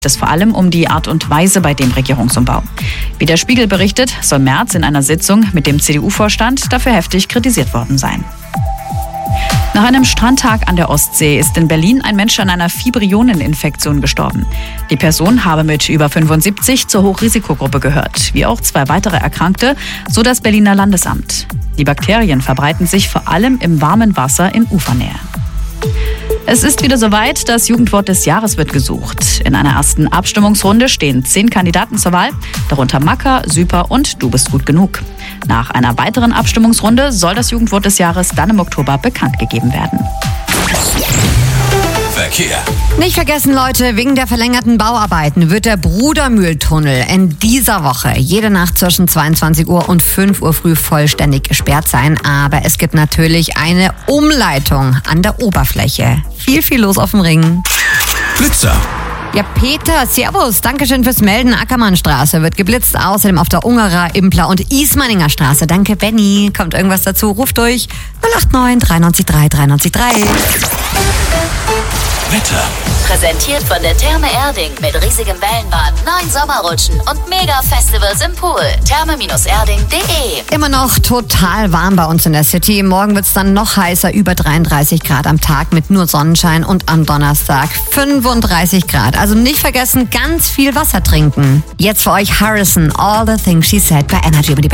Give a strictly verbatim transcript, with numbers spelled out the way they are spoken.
Es vor allem um die Art und Weise bei dem Regierungsumbau. Wie der Spiegel berichtet, soll Merz in einer Sitzung mit dem C D U-Vorstand dafür heftig kritisiert worden sein. Nach einem Strandtag an der Ostsee ist in Berlin ein Mensch an einer Fibrioneninfektion gestorben. Die Person habe mit über fünfundsiebzig zur Hochrisikogruppe gehört, wie auch zwei weitere Erkrankte, so das Berliner Landesamt. Die Bakterien verbreiten sich vor allem im warmen Wasser in Ufernähe. Es ist wieder soweit, das Jugendwort des Jahres wird gesucht. In einer ersten Abstimmungsrunde stehen zehn Kandidaten zur Wahl, darunter Macker, Süper und Du bist gut genug. Nach einer weiteren Abstimmungsrunde soll das Jugendwort des Jahres dann im Oktober bekannt gegeben werden. Verkehr. Nicht vergessen, Leute, wegen der verlängerten Bauarbeiten wird der Brudermühltunnel in dieser Woche jede Nacht zwischen zweiundzwanzig Uhr und fünf Uhr früh vollständig gesperrt sein. Aber es gibt natürlich eine Umleitung an der Oberfläche. Viel, viel los auf dem Ring. Blitzer. Ja, Peter, servus, dankeschön fürs Melden. Ackermannstraße wird geblitzt, außerdem auf der Ungerer, Impler und Ismaninger Straße. Danke, Benny. Kommt irgendwas dazu? Ruft durch null acht neun drei neun drei drei neun drei. Wetter. Präsentiert von der Therme Erding mit riesigem Wellenbad, neun Sommerrutschen und Mega-Festivals im Pool. therme erding punkt de. Immer noch total warm bei uns in der City. Morgen wird es dann noch heißer, über dreiunddreißig Grad am Tag mit nur Sonnenschein und am Donnerstag fünfunddreißig Grad. Also nicht vergessen, ganz viel Wasser trinken. Jetzt für euch Harrison, All the Things She Said bei Energy.